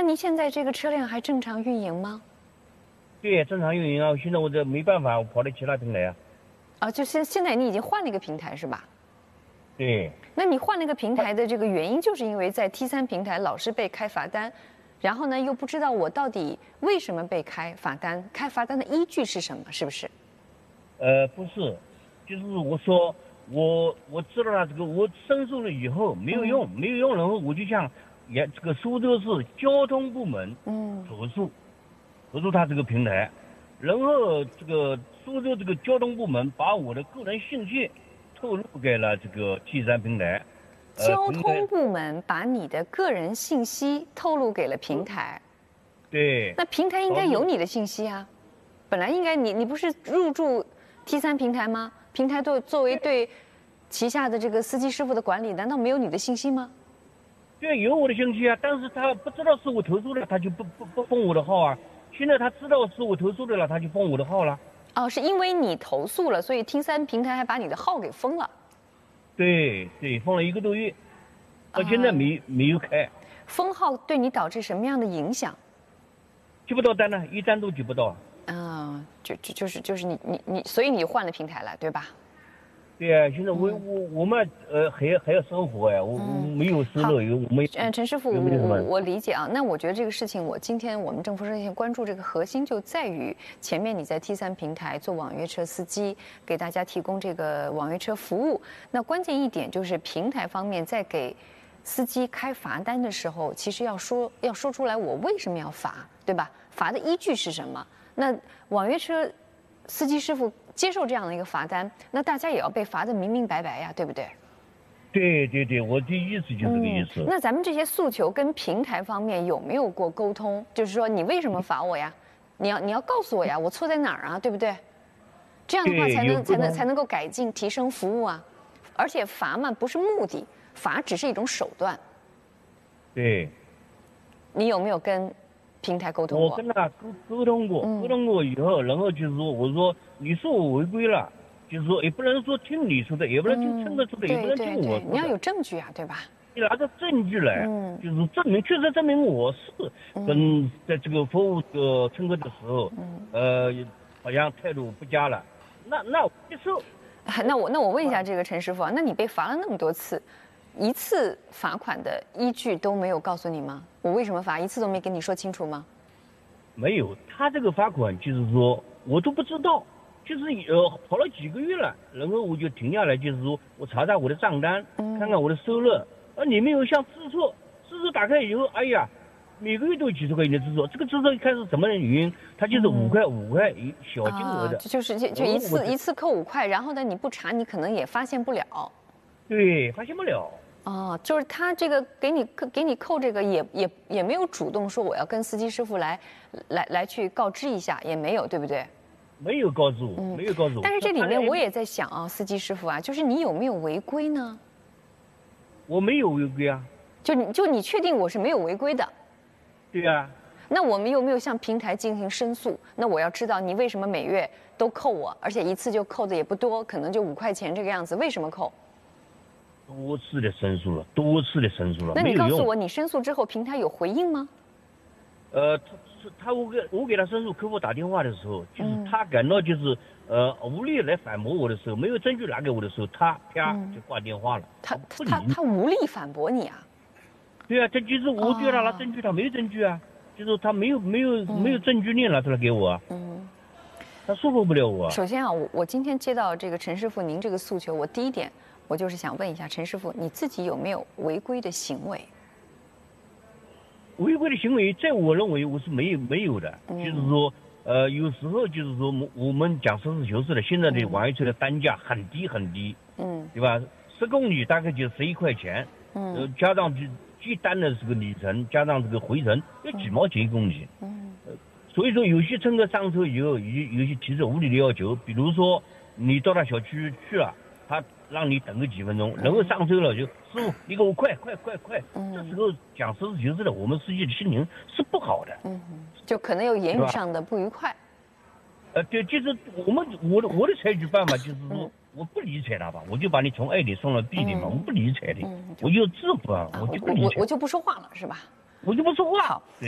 那您现在这个车辆还正常运营吗？ 对，正常运营啊。现在我这没办法，我跑到其他平台啊。 啊，就现在你已经换了一个平台是吧？ 对。 那你换了一个平台的这个原因，就是因为在 T3平台老是被开罚单，然后呢又不知道我到底为什么被开罚单，开罚单的依据是什么，是不是？ 不是，就是我说我知道了这个，我申诉了以后没有用，没有用，然后我就向这个苏州市交通部门投诉他这个平台，然后这个苏州这个交通部门把我的个人信息透露给了这个 T3平台。 交通部门把你的个人信息透露给了平台。 对。 那平台应该有你的信息啊，本来应该你不是入驻 T3平台吗？平台作为对旗下的这个司机师傅的管理，难道没有你的信息吗？ 对，有我的信息啊，但是他不知道是我投诉的，他就不封我的号啊。现在他知道是我投诉的了，他就封我的号了。 哦，是因为你投诉了，所以 T3平台还把你的号给封了。 对，封了1个多月，到现在没有开。 封号对你导致什么样的影响？ 接不到单呢，一单都接不到。 就是你，所以你换了平台了，对吧？ 对啊，现在我们还要生活呀，我没有收入，我们陈师傅，我理解啊。那我觉得这个事情，今天我们政府热线关注这个核心就在于前面你在 T3平台做网约车司机，给大家提供这个网约车服务。那关键一点就是平台方面在给司机开罚单的时候，其实要说出来我为什么要罚，对吧？罚的依据是什么？那网约车司机师傅接受这样的一个罚单，那大家也要被罚得明明白白呀，对不对？ 对，我的意思就是这个意思。 那咱们这些诉求跟平台方面有没有过沟通？就是说你为什么罚我呀？你要告诉我呀，我错在哪儿啊，对不对？这样的话才能够改进提升服务啊。而且罚嘛不是目的，罚只是一种手段。 对。 你有没有跟平台沟通过？ 我跟他沟通过以后，然后就是说，我说你说我违规了，就是说也不能说听你说的，也不能听陈哥说的，也不能听我说的。 你要有证据啊，对吧？ 你拿着证据来，就是确实证明我是跟在这个服务陈哥的时候，好像态度不佳了，那我接受。 那我问一下这个陈师傅啊，那你被罚了那么多次，一次罚款的依据都没有告诉你吗？我为什么罚，一次都没跟你说清楚吗？ 没有，他这个罚款就是说我都不知道，就是跑了几个月了，然后我就停下来，就是说我查查我的账单，看看我的收入，里面有项支出打开以后，哎呀，每个月都有几十块钱的支出，这个支出一开始什么原因？它就是5块小金额的， 就一次扣5块，然后呢你不查，你可能也发现不了。 对，发现不了。 就是他这个给你扣这个也没有主动说我要跟司机师傅来去告知一下，也没有，对不对？ 没有告诉我，没有告诉我。 但是这里面我也在想啊，司机师傅啊，就是你有没有违规呢？ 我没有违规啊。 就你确定我是没有违规的？ 对啊。 那我们有没有向平台进行申诉？那我要知道你为什么每月都扣我，而且一次就扣的也不多，可能就5块钱这个样子，为什么扣？ 多次的申诉了。 那你告诉我，你申诉之后平台有回应吗？ 我给他申诉，客户打电话的时候，就是他感到就是无力来反驳我的时候，没有证据拿给我的时候，他啪就挂电话了。 他无力反驳你啊？ 对啊，这就是我对他拿证据，他没有证据啊，就是他没有证据链拿出来给我啊。他说服不了我。 首先啊，我今天接到这个陈师傅您这个诉求，我第一点我就是想问一下陈师傅，你自己有没有违规的行为？ 违规的行为，在我认为我是没有的，就是说，有时候就是说我们讲实事求是的，现在的网约车的单价很低，对吧？10公里大概就11块钱，加上接单的这个里程，加上这个回程要几毛钱1公里，所以说有些乘客上车以后，有些提出无理的要求，比如说你到他小区去了，他让你等个几分钟，然后上车了就师傅你给我快，这时候讲实事求是的，我们司机的心情是不好的， 就可能有言语上的不愉快。 对，就是我的采取办法就是说，我不理睬他吧，我就把你从A 点送到 B 点嘛，我不理睬你，我就制服啊，我就不理睬， 我就不说话了，是吧？ 我就不说话。 好。 对。